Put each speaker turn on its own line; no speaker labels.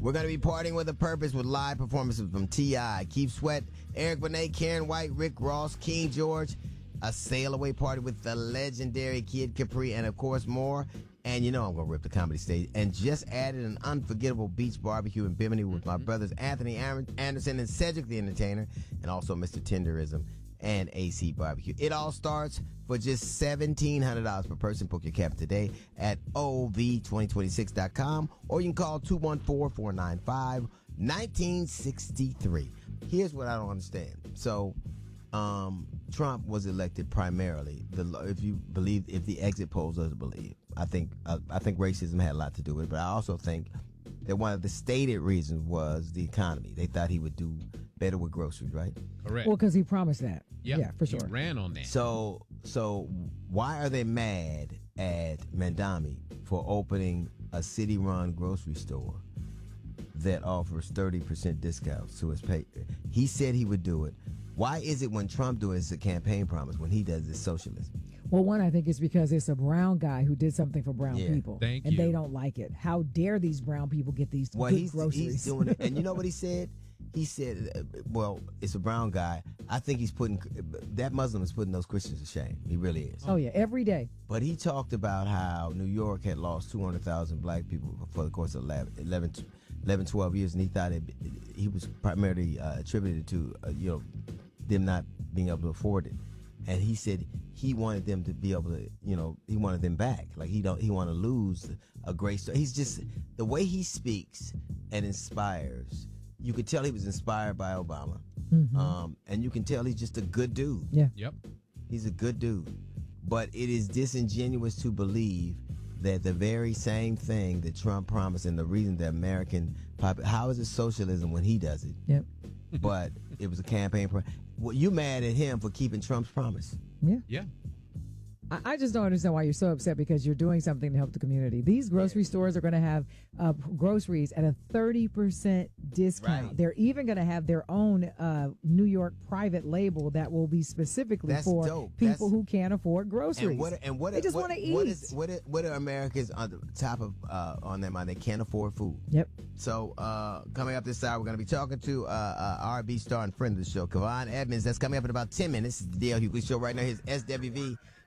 We're going to be partying with a purpose with live performances from T.I., Keith Sweat, Eric Benet, Karen White, Rick Ross, King George, a sail-away party with the legendary Kid Capri, and, of course, more. And you know I'm going to rip the comedy stage. And just added an unforgettable beach barbecue in Bimini with my brothers Anthony Anderson and Cedric the Entertainer, and also Mr. Tenderism and AC Barbecue. It all starts for just $1,700 per person. Book your cabin today at OV2026.com, or you can call 214-495-1963. Here's what I don't understand. So, Trump was elected primarily, if the exit polls doesn't believe. I think racism had a lot to do with it, but I also think that one of the stated reasons was the economy. They thought he would do better with groceries, right?
Correct.
Well, because he promised that.
Yep.
Yeah, for sure.
He ran on that.
So why are they mad at Mandami for opening a city-run grocery store that offers 30% discounts to his pay? He said he would do it. Why is it when Trump does it, it's a campaign promise? When he does, it's socialism?
Well, one, I think it's because it's a brown guy who did something for brown people.
Thank
and
you.
they don't like it. How dare these brown people get these good groceries?
He's doing it. And you know what he said? He said, well, it's a brown guy. I think that Muslim is putting those Christians to shame. He really is.
Oh, yeah, every day.
But he talked about how New York had lost 200,000 black people for the course of 11, 12 years, and he thought he was primarily attributed to, them not being able to afford it. And he said he wanted them to be able to, he wanted them back. Like he want to lose a great story. He's just, the way he speaks and inspires, you could tell he was inspired by Obama. Mm-hmm. And you can tell he's just a good dude.
Yeah.
Yep.
He's a good dude. But it is disingenuous to believe that the very same thing that Trump promised and the reason the American how is it socialism when he does it?
Yep.
But it was a campaign. Well, you mad at him for keeping Trump's promise?
Yeah.
Yeah.
I just don't understand why you're so upset, because you're doing something to help the community. These grocery stores are going to have groceries at a 30% discount.
Right.
They're even going to have their own New York private label that will be specifically for
dope.
people who can't afford groceries.
They
just want to eat.
What are Americans on the top of on their mind? They can't afford food.
Yep.
So coming up this hour, we're going to be talking to R&B star and friend of the show, Kevon Edmonds. That's coming up in about 10 minutes. It's the D.L. Hughley Show right now. Here's SWV.